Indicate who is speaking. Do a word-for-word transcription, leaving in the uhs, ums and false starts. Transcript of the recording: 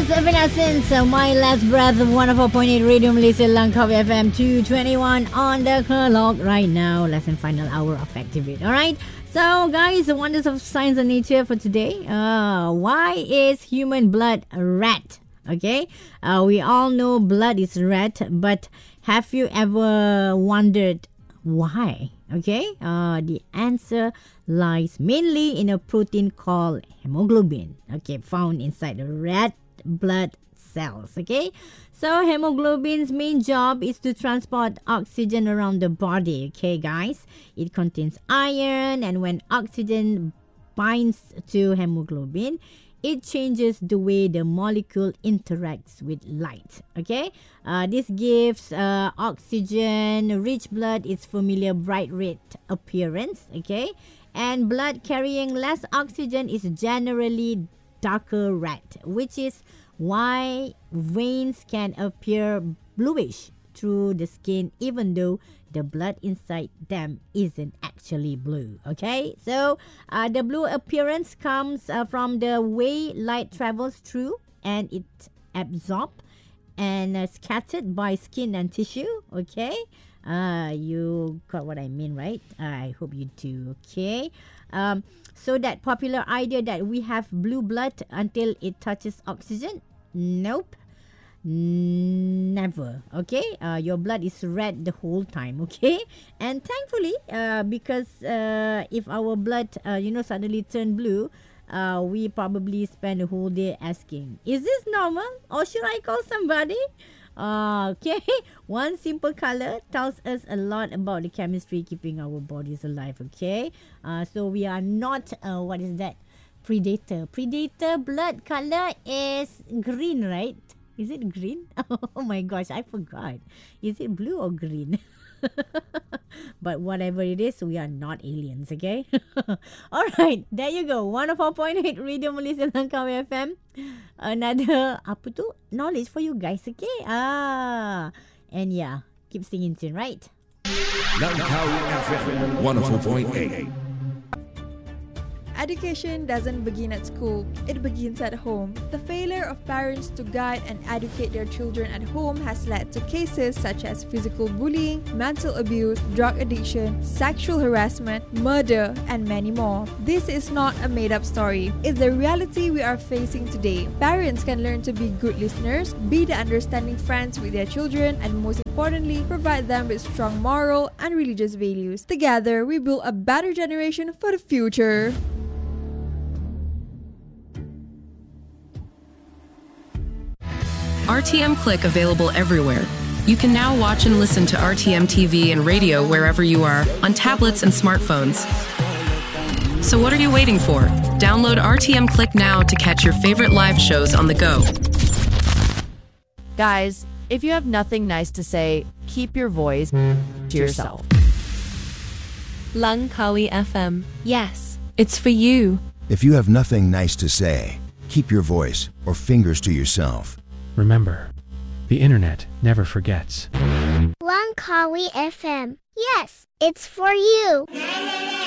Speaker 1: was Evanescence, uh, My Last Breath, one oh four point eight Radio Malaysia, Langkawi F M, two twenty-one on the clock right now. Last and final hour of Activate. Alright, so guys, the wonders of science and nature for today. Uh, why is human blood red? Okay, uh, we all know blood is red, but have you ever wondered why? Okay, uh, the answer lies mainly in a protein called hemoglobin, okay, found inside the red blood cells. Okay, so hemoglobin's main job is to transport oxygen around the body. Okay, guys, it contains iron, and when oxygen binds to hemoglobin, it changes the way the molecule interacts with light. Okay, uh, this gives uh, oxygen-rich blood its familiar bright red appearance. Okay, and blood carrying less oxygen is generally darker red, which is why veins can appear bluish through the skin, even though the blood inside them isn't actually blue. Okay, so uh, the blue appearance comes uh, from the way light travels through and it absorbed and uh, scattered by skin and tissue. Okay, uh, you got what I mean, right? I hope you do. Okay, um, so that popular idea that we have blue blood until it touches oxygen, nope. Never. Okay, uh, your blood is red the whole time. Okay, and thankfully, uh, because uh, if our blood, uh, you know, suddenly turn blue, uh, we probably spend the whole day asking, is this normal or should I call somebody? Uh, okay, one simple color tells us a lot about the chemistry keeping our bodies alive. Okay, uh, so we are not, uh, what is that? Predator. Predator blood color is green, right? Is it green? Oh my gosh, I forgot. Is it blue or green? But whatever it is, we are not aliens, okay? Alright, there you go. one oh four point eight Radio Malaysia Langkawi F M. Another, apa tu? Knowledge for you guys, okay? Ah, and yeah, keep singing tune, right?
Speaker 2: Langkawi F M one oh four point eight.
Speaker 3: Education doesn't begin at school, it begins at home. The failure of parents to guide and educate their children at home has led to cases such as physical bullying, mental abuse, drug addiction, sexual harassment, murder, and many more. This is not a made-up story. It's the reality we are facing today. Parents can learn to be good listeners, be the understanding friends with their children, and most importantly, provide them with strong moral and religious values. Together, we build a better generation for the future.
Speaker 4: R T M Click available everywhere. You can now watch and listen to R T M T V and radio wherever you are, on tablets and smartphones. So what are you waiting for? Download R T M Click now to catch your favorite live shows on the go.
Speaker 5: Guys, if you have nothing nice to say, keep your voice to yourself.
Speaker 6: Langkawi F M. Yes, it's for you.
Speaker 7: If you have nothing nice to say, keep your voice or fingers to yourself.
Speaker 8: Remember, the internet never forgets.
Speaker 9: Langkawi F M. Yes, it's for you.